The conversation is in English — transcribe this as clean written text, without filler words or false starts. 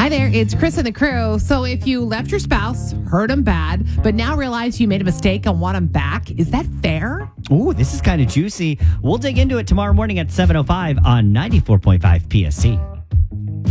Hi there, it's Chris and the crew. So if you left your spouse, hurt them bad, but now realize you made a mistake and want them back, is that fair? Ooh, this is kind of juicy. We'll dig into it tomorrow morning at 7:05 on 94.5 PST.